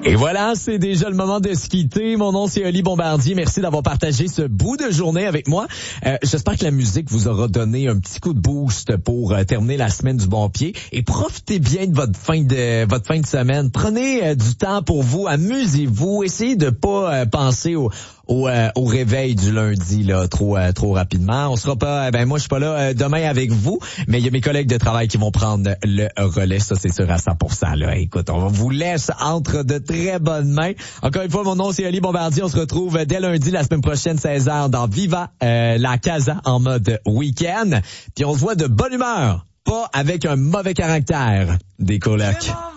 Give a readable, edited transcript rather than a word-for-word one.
Et voilà, c'est déjà le moment de se quitter. Mon nom, c'est Oli Bombardier. Merci d'avoir partagé ce bout de journée avec moi. J'espère que la musique vous aura donné un petit coup de boost pour terminer la semaine du bon pied. Et profitez bien de votre fin de semaine. Prenez du temps pour vous, amusez-vous. Essayez de pas penser au réveil du lundi là trop rapidement. On sera pas moi je suis pas là demain avec vous, mais il y a mes collègues de travail qui vont prendre le relais, ça c'est sûr à 100% là. Écoute, on vous laisse entre de très bonnes mains. Encore une fois, mon nom c'est Ali Bombardier. On se retrouve dès lundi la semaine prochaine 16h dans Viva la Casa en mode week-end. Puis on se voit de bonne humeur, pas avec un mauvais caractère des colocs.